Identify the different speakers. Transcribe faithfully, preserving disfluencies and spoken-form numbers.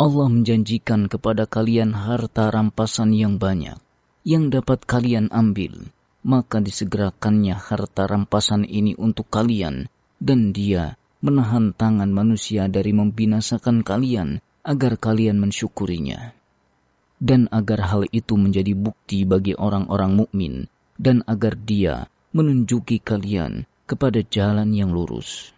Speaker 1: Allah menjanjikan kepada kalian harta rampasan yang banyak, yang dapat kalian ambil, maka disegerakannya harta rampasan ini untuk kalian, dan Dia menahan tangan manusia dari membinasakan kalian agar kalian mensyukurinya. Dan agar hal itu menjadi bukti bagi orang-orang mukmin, dan agar Dia menunjuki kalian kepada jalan yang lurus.